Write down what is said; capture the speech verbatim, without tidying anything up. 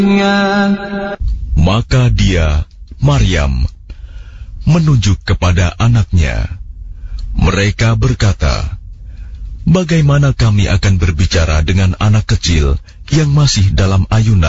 Maka dia, Maryam, menunjuk kepada anaknya. Mereka berkata, bagaimana kami akan berbicara dengan anak kecil yang masih dalam ayunan?